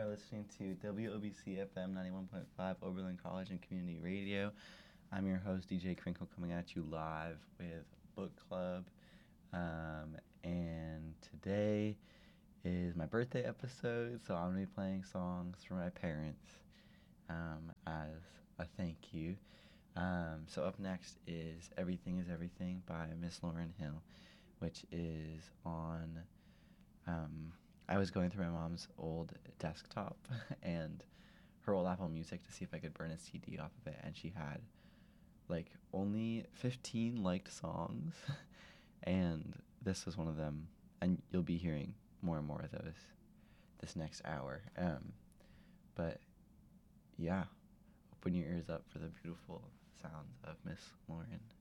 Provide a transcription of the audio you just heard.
listening to WOBC FM 91.5 Oberlin College and Community Radio. I'm your host, DJ Crinkle, coming at you live with Book Club. And today is my birthday episode, so I'm going to be playing songs for my parents as a thank you. So up next is Everything is Everything by Miss Lauryn Hill, which is on... I was going through my mom's old desktop and her old Apple Music to see if I could burn a CD off of it, and she had like only 15 liked songs, and this was one of them, and you'll be hearing more and more of those this next hour. But yeah, open your ears up for the beautiful sounds of Miss Lauryn.